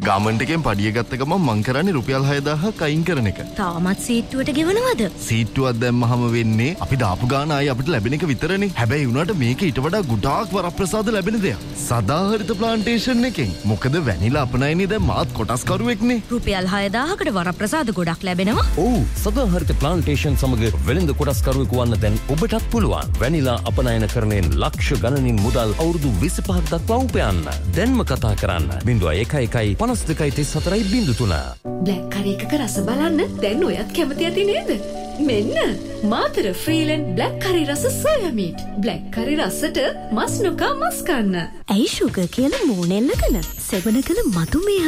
Garment එකෙන් පඩිය ගත්ත ගමන් මං කරන්නේ රුපියල් 6000ක් අයින් කරන එක. තාමත් සීට්ටුවට ගෙවනවද? සීට්ටුවක් දැම්මහම වෙන්නේ අපි දාපු ගාන ආයේ අපිට ලැබෙන එක විතරනේ. හැබැයි උනාට මේක ඊට වඩා ගොඩාක් වරප්‍රසාද ලැබෙන දෙයක්. සදාහරිත ප්ලාන්ටේෂන් එකෙන්. මොකද වැනිලා අපනයනේ දැන් මාත් කොටස්කරුවෙක්නේ. රුපියල් 6000කට වරප්‍රසාද ගොඩක් ලැබෙනවා. ඔව් සදාහරිත ප්ලාන්ටේෂන් සමග වෙළඳ කොටස්කරුවෙකු වන්න දැන් ඔබටත් පුළුවන්. වැනිලා අපනයන කරණයෙන් ලක්ෂ ගණනින් මුදල් අවුරුදු 25ක් දක්වා උපයන්න. දැන්ම කතා කරන්න 0112 52 34 බ්ලැක් කරි එකක රස බලන්න දැන් ඔයත් කැමති ඇති නේද? මෙන්න මාතර ෆ්‍රීලන්ඩ් බ්ලැක් කරි රස සෝයා මීට්. බ්ලැක් කරි රසට මස් නොකා මස් කන්න. ඇයි ෂුගර් කියලා මූණෙල්ලගෙන සෙවන කළ මధుමේහ